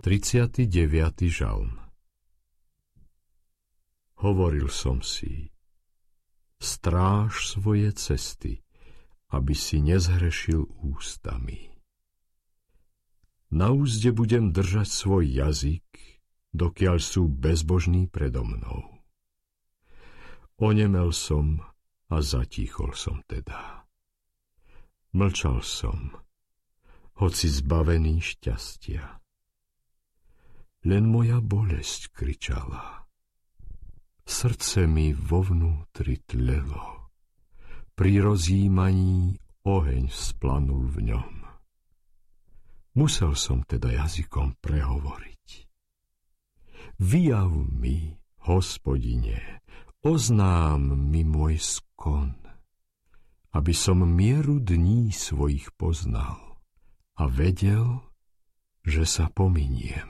39. žalm. Hovoril som si, stráž svoje cesty, aby si nezhrešil ústami. Na úzde budem držať svoj jazyk, dokiaľ sú bezbožní predo mnou. Onemel som a zatíchol som teda. Mlčal som, hoci zbavený šťastia. Len moja bolesť kričala. Srdce mi vo vnútri tlelo. Pri rozjímaní oheň splanul v ňom. Musel som teda jazykom prehovoriť. Vyjav mi, Hospodine, oznám mi môj skon, aby som mieru dní svojich poznal a vedel, že sa pominiem.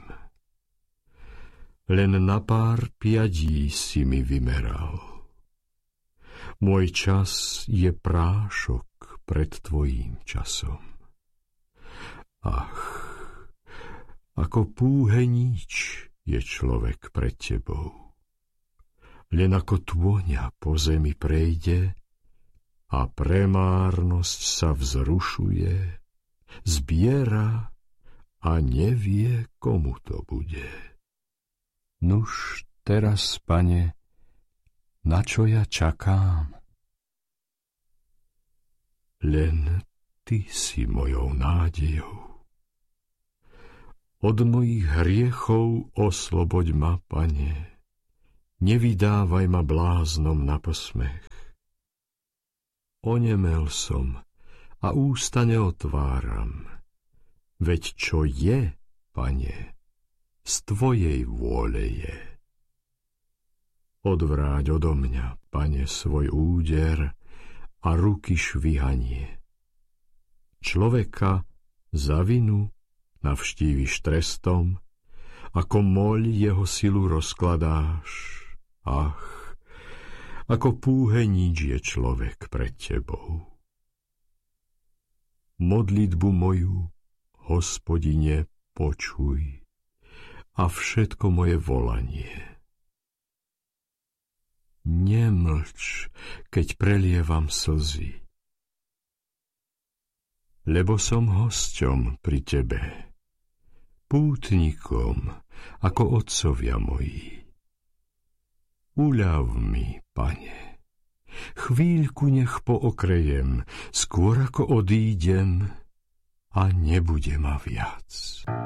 Len na pár piadí si mi vymeral. Môj čas je prášok pred tvojím časom. Ach, ako púhenič je človek pred tebou. Len ako tôňa po zemi prejde a premárnosť sa vzrušuje, zbiera a nevie, komu to bude. Nuž teraz, Pane, na čo ja čakám? Len Ty si mojou nádejou. Od mojich hriechov osloboď ma, Pane, nevydávaj ma bláznom na posmech. Onemel som a ústa neotváram, veď čo je, Pane, z Tvojej vôle je. Odvráť odo mňa, Pane, svoj úder a ruky švihanie. Človeka za vinu navštíviš trestom, ako moľ jeho silu rozkladáš. Ach, ako púhenič je človek pred Tebou. Modlitbu moju, Hospodine, počuj a všetko moje volanie. Nemlč, keď prelievam slzy, lebo som hosťom pri Tebe, pútnikom ako otcovia moji. Uľav mi, Pane, chvíľku nech pookrejem, skôr ako odídem a nebude ma viac.